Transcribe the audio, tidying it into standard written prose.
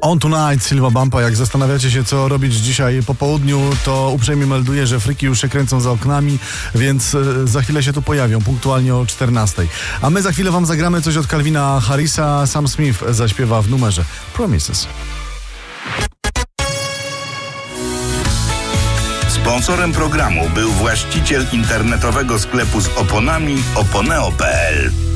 On Tonight, Silva Bumpa. Jak zastanawiacie się, co robić dzisiaj po południu, to uprzejmie melduję, że fryki już się kręcą za oknami, więc za chwilę się tu pojawią, punktualnie o 14. A my za chwilę wam zagramy coś od Calvina Harrisa. Sam Smith zaśpiewa w numerze Promises. Sponsorem programu był właściciel internetowego sklepu z oponami oponeo.pl.